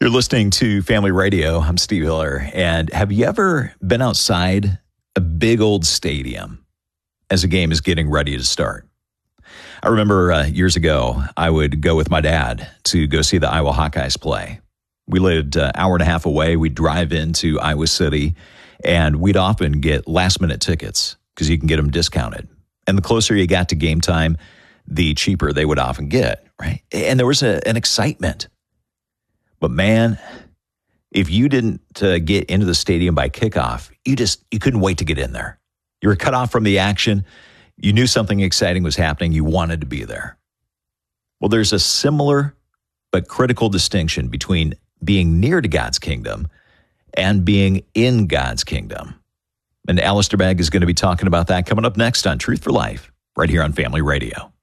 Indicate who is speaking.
Speaker 1: You're listening to Family Radio. I'm Steve Hiller. And have you ever been outside a big old stadium as a game is getting ready to start? I remember years ago, I would go with my dad to go see the Iowa Hawkeyes play. We lived an hour and a half away. We'd drive into Iowa City, and we'd often get last-minute tickets because you can get them discounted. And the closer you got to game time, the cheaper they would often get, right? And there was an excitement. But man, if you didn't get into the stadium by kickoff, you couldn't wait to get in there. You were cut off from the action. You knew something exciting was happening. You wanted to be there. Well, there's a similar but critical distinction between being near to God's kingdom and being in God's kingdom. And Alistair Begg is going to be talking about that coming up next on Truth for Life, right here on Family Radio.